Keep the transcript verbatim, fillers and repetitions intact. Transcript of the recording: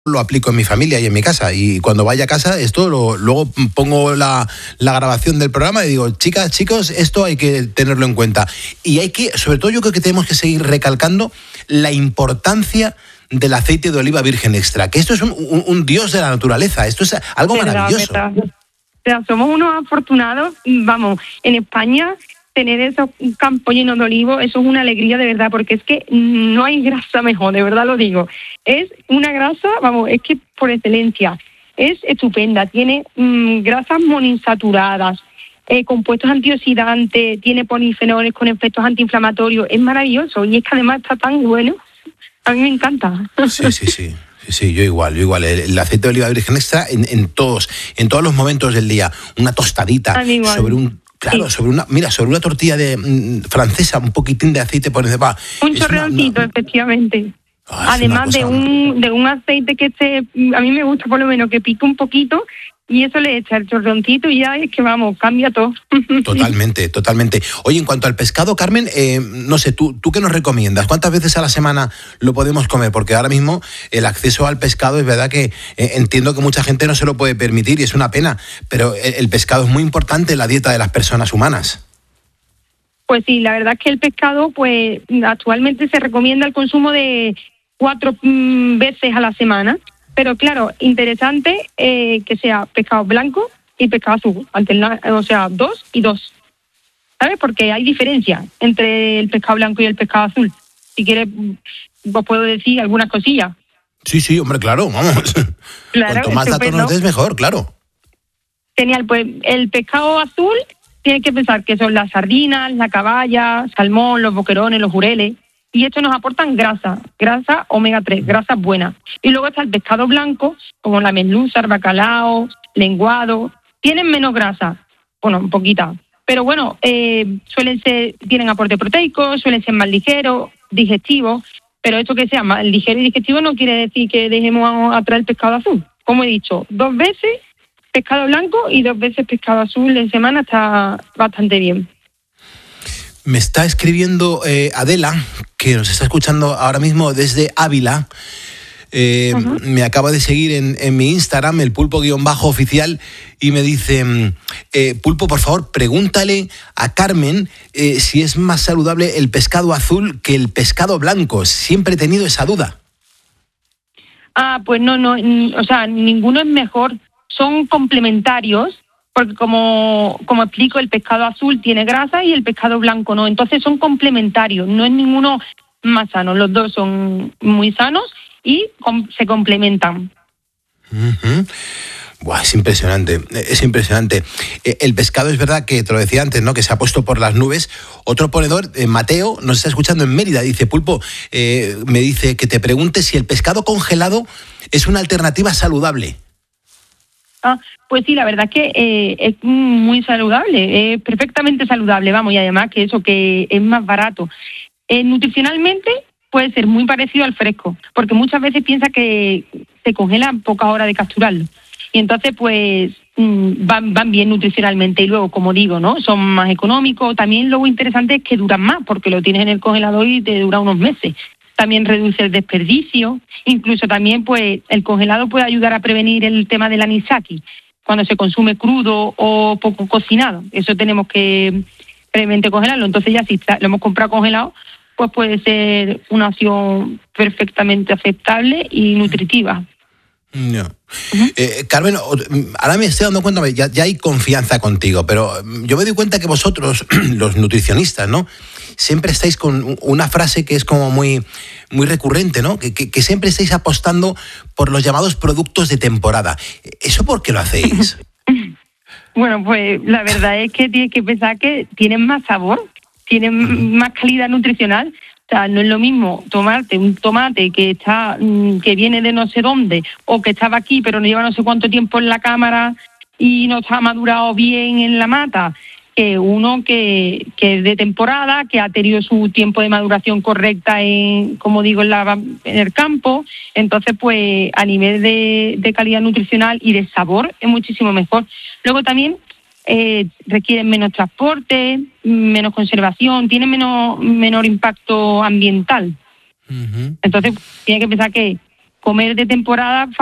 lo aplico en mi familia y en mi casa, y cuando vaya a casa esto lo, luego pongo la, la grabación del programa y digo, chicas, chicos, esto hay que tenerlo en cuenta, y hay que, sobre todo yo creo que tenemos que seguir recalcando la importancia del aceite de oliva virgen extra, que esto es un, un, un dios de la naturaleza, esto es algo verdad, maravilloso. Verdad. O sea, somos unos afortunados, vamos, en España tener esos campos llenos de olivos, eso es una alegría de verdad, porque es que no hay grasa mejor, de verdad lo digo. Es una grasa, vamos, es que por excelencia, es estupenda, tiene mmm, grasas monoinsaturadas, eh, compuestos antioxidantes, tiene polifenoles con efectos antiinflamatorios, es maravilloso, y es que además está tan bueno, a mí me encanta. Sí, sí, sí. Sí, sí, yo igual, yo igual. El, el aceite de oliva virgen extra en, en todos, en todos los momentos del día. Una tostadita sobre un, claro, sí. sobre una, mira, sobre una tortilla de mm, francesa, un poquitín de aceite por encima. Un chorreoncito, efectivamente. Oh, Además cosa, de un de un aceite que se, a mí me gusta por lo menos que pique un poquito, y eso le echa el chorroncito y ya es que vamos, cambia todo. Totalmente, totalmente. Oye, en cuanto al pescado, Carmen, eh, no sé, ¿tú, ¿tú qué nos recomiendas? ¿Cuántas veces a la semana lo podemos comer? Porque ahora mismo el acceso al pescado es verdad que eh, entiendo que mucha gente no se lo puede permitir y es una pena, pero el, el pescado es muy importante en la dieta de las personas humanas. Pues sí, la verdad es que el pescado, pues actualmente se recomienda el consumo de cuatro mmm, veces a la semana. Pero claro, interesante eh, que sea pescado blanco y pescado azul, alterna, o sea, dos y dos, ¿sabes? Porque hay diferencia entre el pescado blanco y el pescado azul. Si quieres, os puedo decir algunas cosillas. Sí, sí, hombre, claro, vamos. Claro, cuanto más datos nos des, mejor, claro. Genial, pues el pescado azul tiene que pensar que son las sardinas, la caballa, salmón, los boquerones, los jureles. Y estos nos aportan grasa, grasa omega tres, grasa buena. Y luego está el pescado blanco, como la merluza, el bacalao, lenguado. Tienen menos grasa, bueno, un poquita. Pero bueno, eh, suelen ser, tienen aporte proteico, suelen ser más ligeros, digestivos. Pero esto que sea más ligero y digestivo no quiere decir que dejemos atrás el pescado azul. Como he dicho, dos veces pescado blanco y dos veces pescado azul en semana está bastante bien. Me está escribiendo eh, Adela, que nos está escuchando ahora mismo desde Ávila. Eh, uh-huh. Me acaba de seguir en, en mi Instagram, el pulpo-oficial, y me dice, eh, Pulpo, por favor, pregúntale a Carmen eh, si es más saludable el pescado azul que el pescado blanco. Siempre he tenido esa duda. Ah, pues no, no, o sea, ninguno es mejor. Son complementarios. Porque como, como explico, el pescado azul tiene grasa y el pescado blanco no. Entonces son complementarios, no es ninguno más sano. Los dos son muy sanos y com- se complementan. Uh-huh. Buah, es impresionante, es impresionante. El pescado es verdad que, te lo decía antes, ¿no? Que se ha puesto por las nubes. Otro ponedor, eh, Mateo, nos está escuchando en Mérida, dice, Pulpo, eh, me dice que te pregunte si el pescado congelado es una alternativa saludable. Ah, pues sí, la verdad es que eh, es muy saludable, es perfectamente saludable, vamos, y además que eso, que es más barato. Eh, nutricionalmente puede ser muy parecido al fresco, porque muchas veces piensa que se congela pocas horas de capturarlo. Y entonces, pues, mmm, van, van bien nutricionalmente. Y luego, como digo, ¿no? Son más económicos. También lo interesante es que duran más, porque lo tienes en el congelador y te dura unos meses. También reduce el desperdicio, incluso también pues el congelado puede ayudar a prevenir el tema del anisakis, cuando se consume crudo o poco cocinado. Eso tenemos que previamente congelarlo. Entonces ya si lo hemos comprado congelado, pues puede ser una opción perfectamente aceptable y nutritiva. No. Uh-huh. Eh, Carmen, ahora me estoy dando cuenta, ya, ya hay confianza contigo, pero yo me doy cuenta que vosotros, los nutricionistas, ¿no? Siempre estáis con una frase que es como muy, muy recurrente, ¿no? Que, que, que siempre estáis apostando por los llamados productos de temporada. ¿Eso por qué lo hacéis? Bueno, pues la verdad es que tienes que pensar que tienen más sabor, tienen uh-huh. más calidad nutricional. O sea, no es lo mismo tomarte un tomate que está que viene de no sé dónde o que estaba aquí pero no lleva no sé cuánto tiempo en la cámara y no está madurado bien en la mata, que uno que, que es de temporada, que ha tenido su tiempo de maduración correcta en, como digo, en, la, en el campo. Entonces, pues a nivel de, de calidad nutricional y de sabor es muchísimo mejor. Luego también Eh, requieren menos transporte, menos conservación, tienen menos menor impacto ambiental. Uh-huh. Entonces, tiene que pensar que comer de temporada